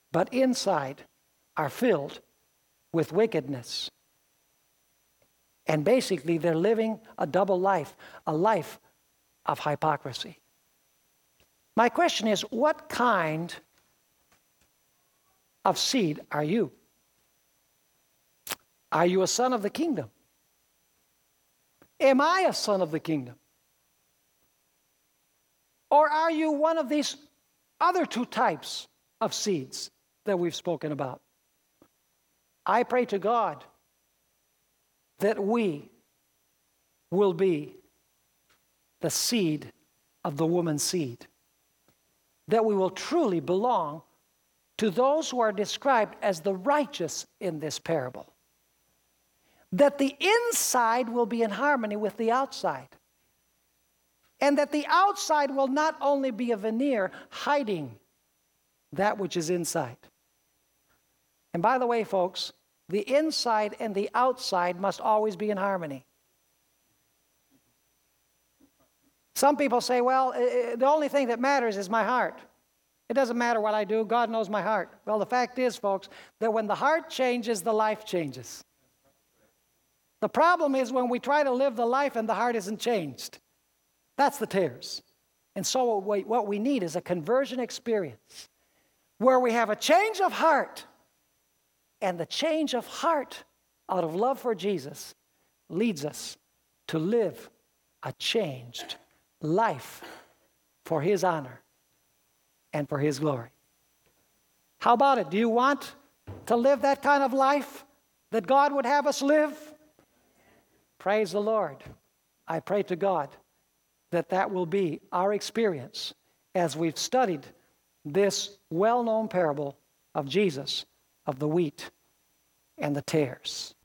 but inside are filled with wickedness. And basically, they're living a double life, a life of hypocrisy. My question is, what kind of seed are you? Are you a son of the kingdom? Am I a son of the kingdom? Or are you one of these other two types of seeds that we've spoken about? I pray to God that we will be the seed of the woman's seed, that we will truly belong to those who are described as the righteous in this parable, that the inside will be in harmony with the outside, and that the outside will not only be a veneer hiding that which is inside. And by the way, folks, the inside and the outside must always be in harmony. Some people say, well, the only thing that matters is my heart. It doesn't matter what I do. God knows my heart. Well, the fact is, folks, that when the heart changes, the life changes. The problem is when we try to live the life and the heart isn't changed. That's the tares. And so what we need is a conversion experience where we have a change of heart. And the change of heart out of love for Jesus leads us to live a changed life for His honor and for His glory. How about it? Do you want to live that kind of life that God would have us live? Praise the Lord. I pray to God that that will be our experience as we've studied this well-known parable of Jesus, of the wheat and the tares.